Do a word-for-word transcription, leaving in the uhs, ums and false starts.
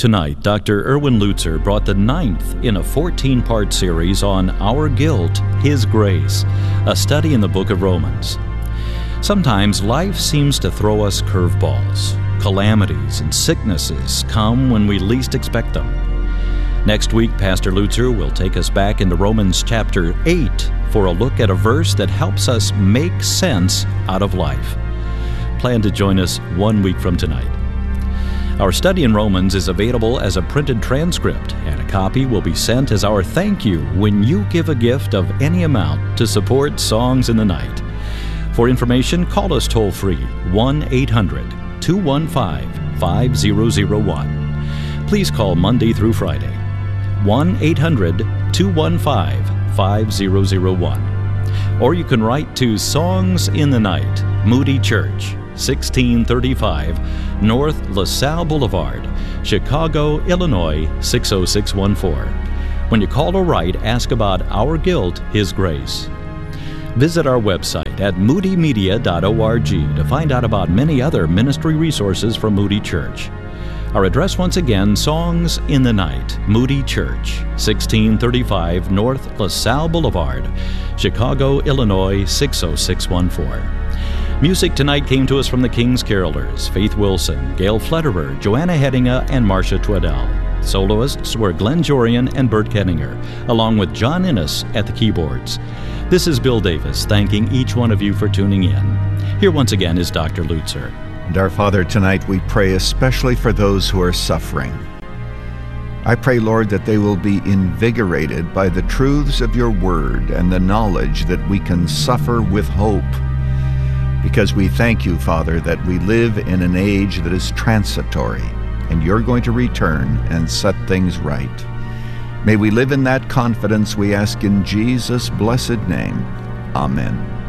Tonight, Doctor Erwin Lutzer brought the ninth in a fourteen-part series on Our Guilt, His Grace, a study in the book of Romans. Sometimes life seems to throw us curveballs. Calamities and sicknesses come when we least expect them. Next week, Pastor Lutzer will take us back into Romans chapter eight for a look at a verse that helps us make sense out of life. Plan to join us one week from tonight. Our study in Romans is available as a printed transcript, and a copy will be sent as our thank you when you give a gift of any amount to support Songs in the Night. For information, call us toll-free, one eight hundred two one five five zero zero one. Please call Monday through Friday, one eight hundred two one five five zero zero one. Or you can write to Songs in the Night, Moody Church, sixteen thirty-five North LaSalle Boulevard, Chicago, Illinois, six oh six one four. When you call or write, ask about Our Guilt, His Grace. Visit our website at moody media dot org to find out about many other ministry resources from Moody Church. Our address once again, Songs in the Night, Moody Church, sixteen thirty-five North LaSalle Boulevard, Chicago, Illinois, six oh six one four. Music tonight came to us from the King's Carolers, Faith Wilson, Gail Flederer, Joanna Hedinga, and Marcia Twaddell. Soloists were Glenn Jorian and Bert Kenninger, along with John Innes at the keyboards. This is Bill Davis, thanking each one of you for tuning in. Here once again is Doctor Lutzer. And our Father, tonight we pray especially for those who are suffering. I pray, Lord, that they will be invigorated by the truths of your word and the knowledge that we can suffer with hope. Because we thank you, Father, that we live in an age that is transitory, and you're going to return and set things right. May we live in that confidence, we ask in Jesus' blessed name. Amen.